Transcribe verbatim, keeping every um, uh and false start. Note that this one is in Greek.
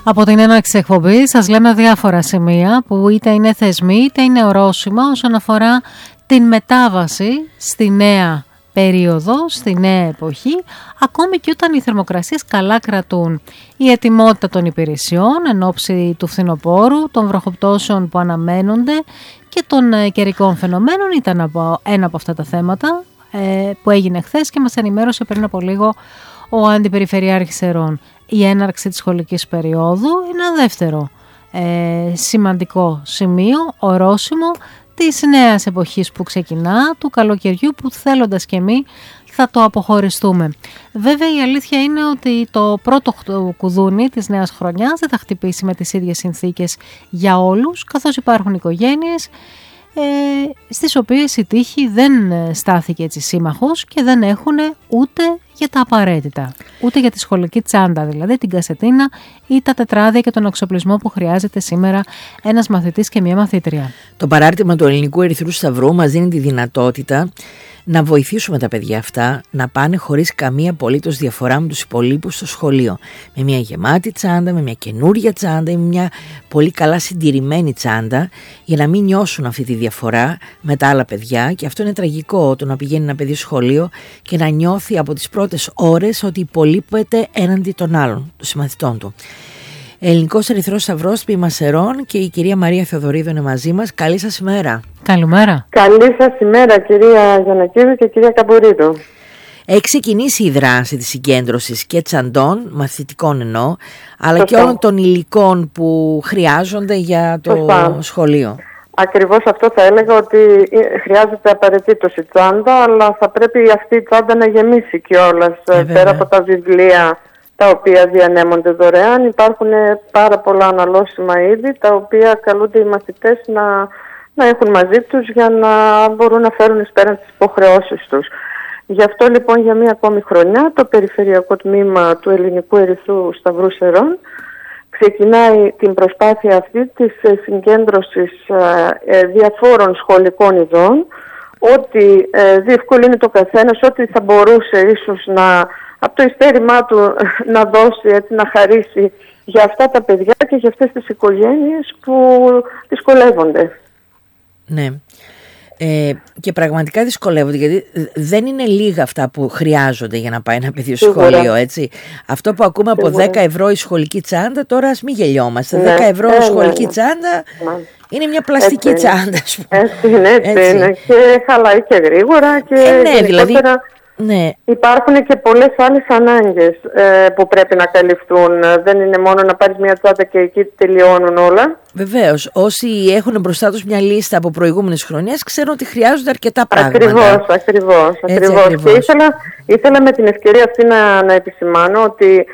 Από την έναρξη της εκπομπής σας λέμε διάφορα σημεία που είτε είναι θεσμοί είτε είναι ορόσημα όσον αφορά την μετάβαση στη νέα περίοδο, στη νέα εποχή, ακόμη και όταν οι θερμοκρασίες καλά κρατούν. Η ετοιμότητα των υπηρεσιών εν ώψη του φθινοπόρου, των βροχοπτώσεων που αναμένονται και των καιρικών φαινομένων ήταν από ένα από αυτά τα θέματα ε, που έγινε χθες και μας ενημέρωσε πριν από λίγο ο Αντιπεριφερειάρχης Σερών. Η έναρξη της σχολικής περίοδου είναι ένα δεύτερο ε, σημαντικό σημείο, ορόσημο της νέας εποχής που ξεκινά, του καλοκαιριού που θέλοντας και εμείς θα το αποχωριστούμε. Βέβαια η αλήθεια είναι ότι το πρώτο κουδούνι της νέας χρονιάς δεν θα χτυπήσει με τις ίδιες συνθήκες για όλους, καθώς υπάρχουν οικογένειες ε, στις οποίες η τύχη δεν στάθηκε έτσι σύμμαχος και δεν έχουν ούτε για τα απαραίτητα, ούτε για τη σχολική τσάντα, δηλαδή την κασετίνα ή τα τετράδια και τον εξοπλισμό που χρειάζεται σήμερα ένας μαθητής και μια μαθήτρια. Το παράρτημα του Ελληνικού Ερυθρού Σταυρού μας δίνει τη δυνατότητα να βοηθήσουμε τα παιδιά αυτά να πάνε χωρίς καμία απολύτως διαφορά με τους υπολείπους στο σχολείο. Με μια γεμάτη τσάντα, με μια καινούρια τσάντα ή με μια πολύ καλά συντηρημένη τσάντα, για να μην νιώσουν αυτή τη διαφορά με τα άλλα παιδιά. Και αυτό είναι τραγικό, το να πηγαίνει ένα παιδί στο σχολείο και να νιώθει από τις πρώτες ώρες ότι υπολείπεται έναντι των άλλων, των συμμαθητών του. Ελληνικός Ερυθρός Σταυρός, Τμήμα Σερών, και η κυρία Μαρία Θεοδωρίδου είναι μαζί μας. Καλή σας ημέρα. Καλημέρα. Καλή σας ημέρα, κυρία Γιαννακίδου και κυρία Καμπουρίδου. Έχει ξεκινήσει η δράση της συγκέντρωσης και τσαντών, μαθητικών εννοώ, αλλά Σωστά. και όλων των υλικών που χρειάζονται για το Σωστά. σχολείο. Ακριβώς αυτό θα έλεγα, ότι χρειάζεται απαραίτητος η τσάντα, αλλά θα πρέπει αυτή η τσάντα να γεμίσει κιόλας. Ε, πέρα από τα βιβλία τα οποία διανέμονται δωρεάν, υπάρχουν πάρα πολλά αναλώσιμα είδη τα οποία καλούνται οι μαθητές να, να έχουν μαζί τους για να μπορούν να φέρουν εις πέραν τις υποχρεώσεις τους. Γι' αυτό λοιπόν για μία ακόμη χρονιά το Περιφερειακό Τμήμα του Ελληνικού Ερυθρού Σταυρού Σερών ξεκινάει την προσπάθεια αυτή της συγκέντρωσης ε, διαφόρων σχολικών ειδών, ότι ε, διευκολύνει το καθένας, ότι θα μπορούσε ίσως να από το ειστέρημά του να δώσει, έτσι, να χαρίσει για αυτά τα παιδιά και για αυτές τις οικογένειες που δυσκολεύονται. Ναι. Ε, και πραγματικά δυσκολεύονται, γιατί δεν είναι λίγα αυτά που χρειάζονται για να πάει ένα παιδί στο σχολείο, έτσι. Αυτό που ακούμε Σίγουρα. από δέκα ευρώ η σχολική τσάντα, τώρα ας μην γελιόμαστε. Ναι, δέκα ευρώ η σχολική ναι, ναι. τσάντα ναι. είναι μια πλαστική έτσι τσάντα, ας πούμε. Έτσι είναι, έτσι, έτσι είναι. Και χαλάει και γρήγορα και ε, ναι, δηλαδή. Ναι. Υπάρχουν και πολλές άλλες ανάγκες ε, που πρέπει να καλυφθούν. Δεν είναι μόνο να πάρεις μια τσάντα και εκεί τελειώνουν όλα. Βεβαίως. Όσοι έχουν μπροστά τους μια λίστα από προηγούμενες χρονιές ξέρουν ότι χρειάζονται αρκετά πράγματα. Ακριβώς, ακριβώς. ακριβώς. ακριβώς. Και ήθελα, ήθελα με την ευκαιρία αυτή να, να επισημάνω ότι